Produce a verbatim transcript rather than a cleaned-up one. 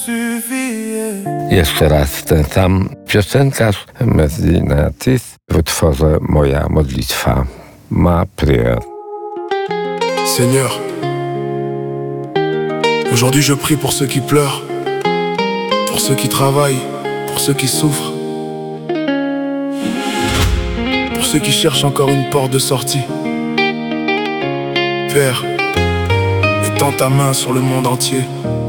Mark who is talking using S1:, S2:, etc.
S1: Jeszcze raz ten sam piosenkarz Messina Tis w utworze Moja modlitwa, Ma prière.
S2: Seigneur, aujourd'hui je prie pour ceux qui pleurent, pour ceux qui travaillent, pour ceux qui souffrent, pour ceux qui cherchent encore une porte de sortie. Père, étends ta main sur le monde entier.